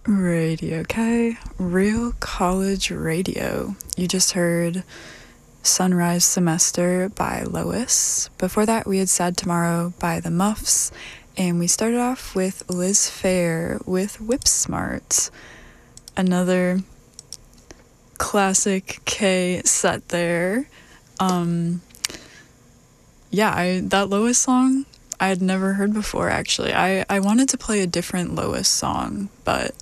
Radio K, Real College Radio. You just heard Sunrise Semester by Lois. Before that, we had Sad Tomorrow by The Muffs. And we started off with Liz Phair with Whip Smart. Another classic K set there. That Lois song I had never heard before, actually. I wanted to play a different Lois song, but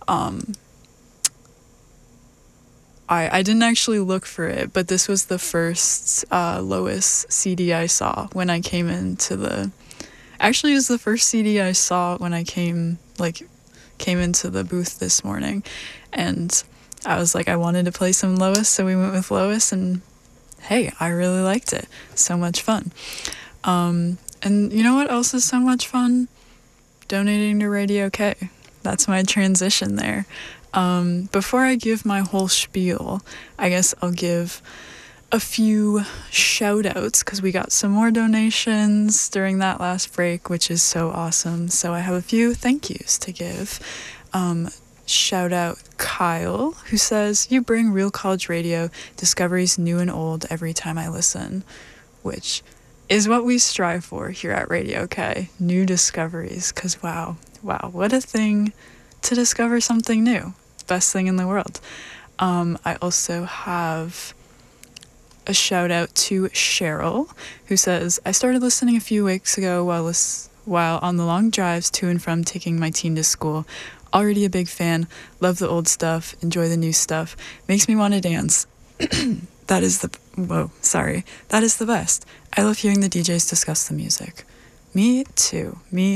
I didn't actually look for it, but this was the first Lois CD I saw when I came into the... Actually, it was the first CD I saw when I came into the booth this morning, and I was like, I wanted to play some Lois, so we went with Lois, and hey, I really liked it. So much fun. And you know what else is so much fun? Donating to Radio K. That's my transition there. Before I give my whole spiel, I guess I'll give a few shout outs because we got some more donations during that last break, which is so awesome. So I have a few thank yous to give. Shout out Kyle, who says, "You bring Real College Radio discoveries new and old every time I listen," which is what we strive for here at Radio K. New discoveries, because wow, what a thing to discover something new. Best thing in the world. I also have a shout out to Cheryl, who says, "I started listening a few weeks ago while on the long drives to and from taking my teen to school. Already a big fan. Love the old stuff. Enjoy the new stuff. Makes me want to dance." That is the best. I love hearing the DJs discuss the music. Me too.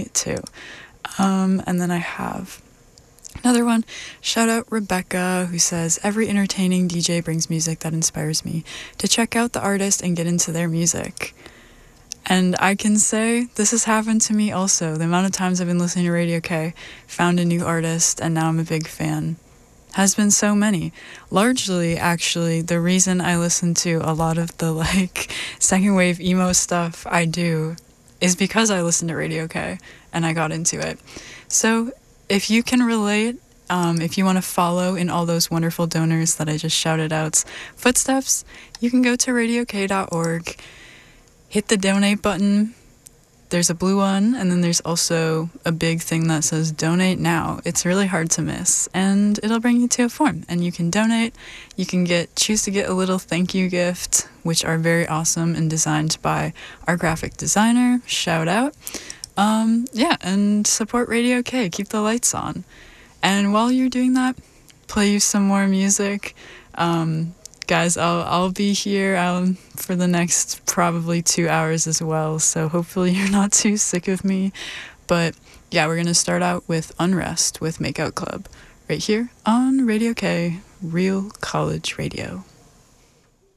And then I have another one. Shout out Rebecca, who says, "Every entertaining DJ brings music that inspires me to check out the artist and get into their music." And I can say this has happened to me also. The amount of times I've been listening to Radio K, found a new artist, and now I'm a big fan has been so many. Largely, actually, the reason I listen to a lot of the second wave emo stuff I do is because I listened to Radio K and I got into it. So if you can relate, if you want to follow in all those wonderful donors that I just shouted out's footsteps, you can go to radiok.org, hit the donate button. There's a blue one, and then there's also a big thing that says donate now. It's really hard to miss, and it'll bring you to a form, and you can donate. You can choose to get a little thank you gift, which are very awesome and designed by our graphic designer. Shout out. And support Radio K. Keep the lights on. And while you're doing that, play you some more music. Guys, I'll be here for the next probably 2 hours as well, so hopefully you're not too sick of me. But yeah, we're going to start out with Unrest with Makeout Club right here on Radio K, Real College Radio.